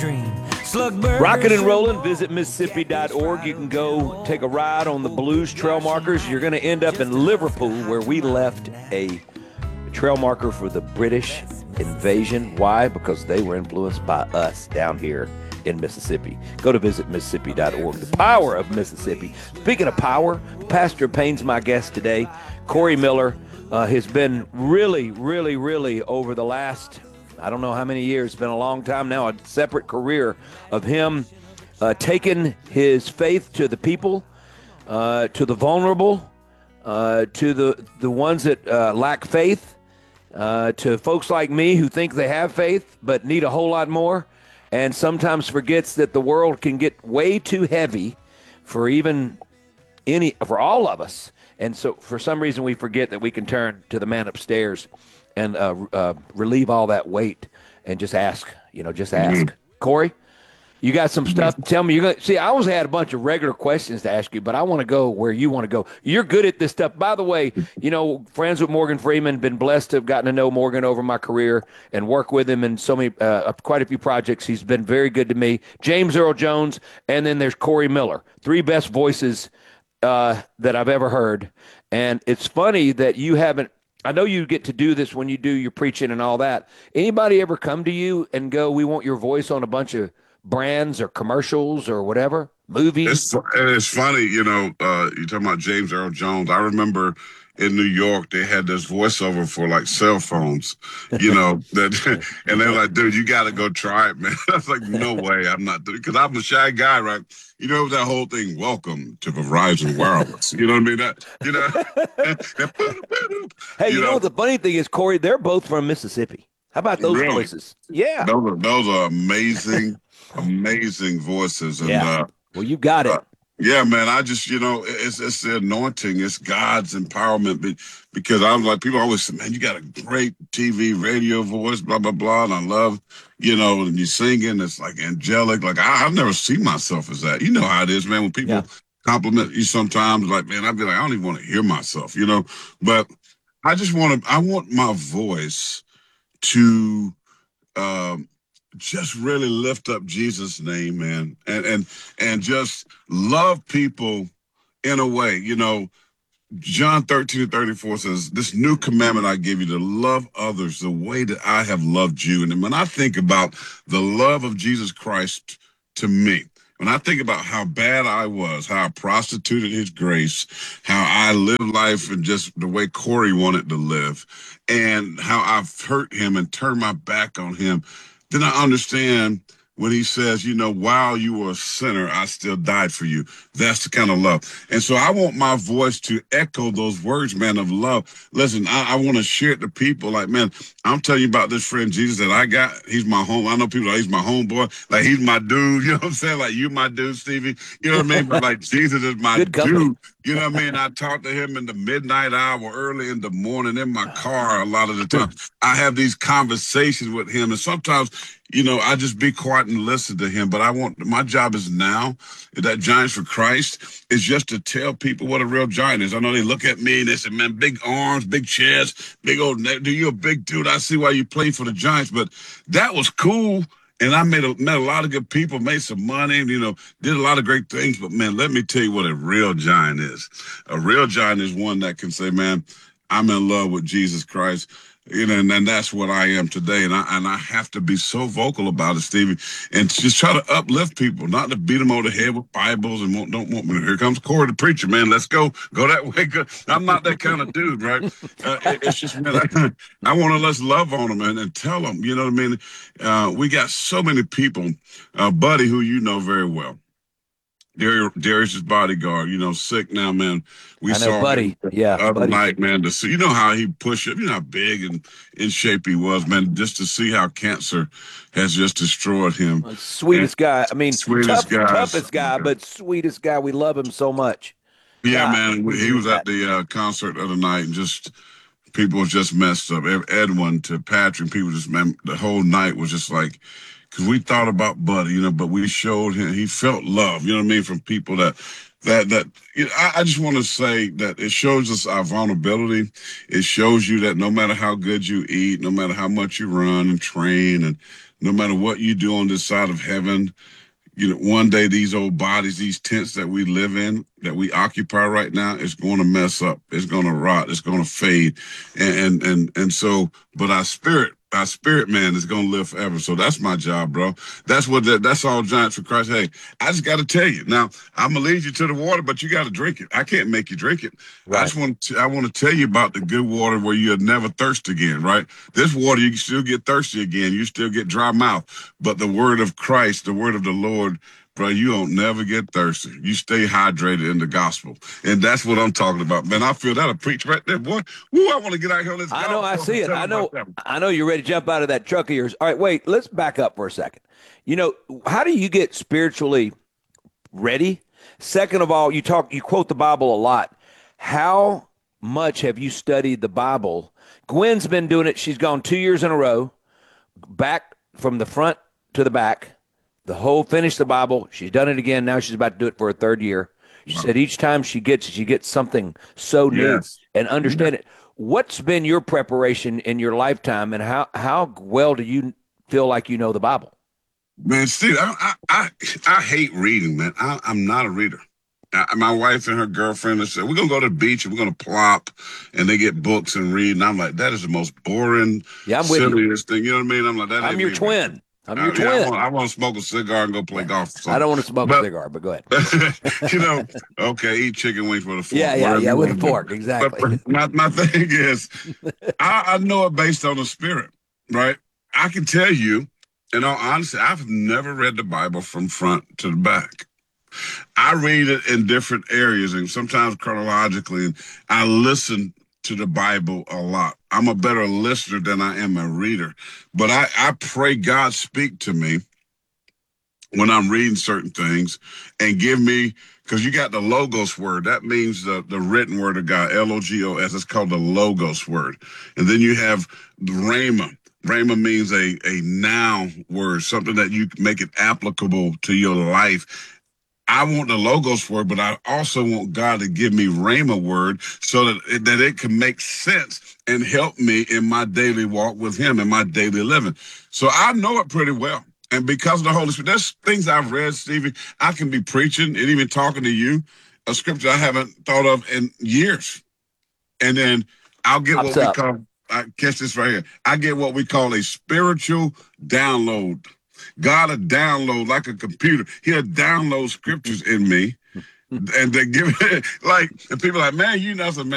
dream. Slug burgers. Rockin' and rollin', visit Mississippi.org. You can go take a ride on the Blues trail markers. You're going to end up in Liverpool, where we left a trail marker for the British invasion. Why? Because they were influenced by us down here in Mississippi. Go to visit Mississippi.org. The power of Mississippi. Speaking of power, Pastor Payne's my guest today. Corey Miller has been really over the last, I don't know how many years, it's been a long time now, a separate career of him taking his faith to the people, to the vulnerable, to the ones that lack faith, to folks like me who think they have faith but need a whole lot more, and sometimes forgets that the world can get way too heavy for for all of us. And so for some reason we forget that we can turn to the man upstairs and relieve all that weight and just ask. Corey, you got some stuff to tell me? I always had a bunch of regular questions to ask you, but I want to go where you want to go. You're good at this stuff. By the way, friends with Morgan Freeman, been blessed to have gotten to know Morgan over my career and work with him in so many, quite a few projects. He's been very good to me. James Earl Jones, and then there's Corey Miller. Three best voices that I've ever heard. And it's funny that you haven't, I know you get to do this when you do your preaching and all that. Anybody ever come to you and go, we want your voice on a bunch of brands or commercials or whatever, movies? It's funny, you're talking about James Earl Jones. I remember in New York, they had this voiceover for like cell phones, that, and they're like, dude, you got to go try it, man. I was like, no way, I'm not doing it, because I'm a shy guy, right? That whole thing, welcome to Verizon Wireless. You know what I mean? Hey, the funny thing is, Corey, they're both from Mississippi. How about those voices? Yeah. Those are amazing, amazing voices. And, well, you got it. Yeah, man, I just, it's the anointing. It's God's empowerment, because I'm like, people always say, man, you got a great TV, radio voice, blah, blah, blah. And I love, and you singing, it's like angelic. Like, I've never seen myself as that. You know how it is, man, when people compliment you sometimes, like, man, I'd be like, I don't even want to hear myself, But I want my voice to just really lift up Jesus' name, man, and just love people in a way. John 13:34 says, this new commandment I give you, to love others the way that I have loved you. And when I think about the love of Jesus Christ to me, when I think about how bad I was, how I prostituted his grace, how I lived life and just the way Corey wanted to live, and how I've hurt him and turned my back on him, then I understand when he says, while you were a sinner, I still died for you. That's the kind of love. And so I want my voice to echo those words, man, of love. Listen, I want to share it to people. Like, man, I'm telling you about this friend Jesus that I got. He's my home. I know people like, he's my homeboy. Like, he's my dude. You know what I'm saying? Like, you my dude, Stevie. You know what I mean? But like, Jesus is my dude. You know what I mean? I talk to him in the midnight hour, early in the morning, in my car a lot of the time. I have these conversations with him. And sometimes, I just be quiet and listen to him. But my job is now, that Giants for Christ, is just to tell people what a real giant is. I know they look at me and they say, man, big arms, big chest, big old neck. Dude, you're a big dude. I see why you play for the Giants. But that was cool. And I met a lot of good people, made some money, did a lot of great things. But, man, let me tell you what a real giant is. A real giant is one that can say, man, I'm in love with Jesus Christ. And that's what I am today. And I have to be so vocal about it, Stevie, and just try to uplift people, not to beat them over the head with Bibles and don't want me. Here comes Corey the preacher, man. Let's go that way. I'm not that kind of dude, right? It's just, man, I want to let's love on them and tell them, you know what I mean? We got so many people, Buddy, who you know very well. Darius's bodyguard, sick now, man. We saw Buddy. Other night, man, to see, how he pushed up, how big and in shape he was, man, just to see how cancer has just destroyed him. Sweetest guy. I mean, toughest guy, but sweetest guy. We love him so much. Yeah, God, man. He was at the concert the other night, and just people was just messed up. Edwin to Patrick, people just, man, the whole night was just like, because we thought about Buddy, but we showed him, he felt love, you know what I mean, from people that I just want to say that it shows us our vulnerability. It shows you that no matter how good you eat, no matter how much you run and train, and no matter what you do on this side of heaven, one day these old bodies, these tents that we live in, that we occupy right now, it's going to mess up. It's going to rot. It's going to fade, and so, but our spirit man is going to live forever. So that's my job, bro. That's all Giants for Christ. Hey, I just got to tell you now. I'm gonna lead you to the water, but you got to drink it. I can't make you drink it. Right. I want to tell you about the good water where you'll never thirst again. Right? This water, you can still get thirsty again. You still get dry mouth, but the word of Christ, the word of the Lord, bro, you don't never get thirsty. You stay hydrated in the gospel. And that's what I'm talking about. Man, I feel that'll preach right there, boy. Woo, I want to get out here on this. I know, I see it. I I know you're ready to jump out of that truck of yours. All right, wait, let's back up for a second. How do you get spiritually ready? Second of all, you quote the Bible a lot. How much have you studied the Bible? Gwen's been doing it. She's gone 2 years in a row, back from the front to the back. Finished the Bible. She's done it again. Now she's about to do it for a third year. She said each time she gets something so new and understand it. What's been your preparation in your lifetime, and how well do you feel like you know the Bible? Man, Steve, I hate reading, man. I'm not a reader. My wife and her girlfriend said, we're going to go to the beach and we're going to plop, and they get books and read. And I'm like, that is the most boring, silliest thing. You know what I mean? I'm like, that I'm your twin. I'm your twin. I want to smoke a cigar and go play golf. I don't want to smoke a cigar, but go ahead. Okay, eat chicken wings with a fork. Yeah, with a fork, exactly. But my thing is, I know it based on the spirit, right? I can tell you, in all honesty, I've never read the Bible from front to the back. I read it in different areas and sometimes chronologically, and I listen to the Bible a lot. I'm a better listener than I am a reader. But I pray God speak to me when I'm reading certain things and give me, because you got the Logos word. That means the written word of God, Logos. It's called the Logos word. And then you have the Rhema. Rhema means a noun word, something that you make it applicable to your life. I want the Logos word, but I also want God to give me Rhema word so that it can make sense and help me in my daily walk with him, in my daily living. So I know it pretty well. And because of the Holy Spirit, there's things I've read, Stevie. I can be preaching and even talking to you, a scripture I haven't thought of in years. And then I'll get what we call, catch this right here. I get what we call a spiritual download. God will download like a computer. He'll download scriptures in me, and they give it and people are like, man, you know, man.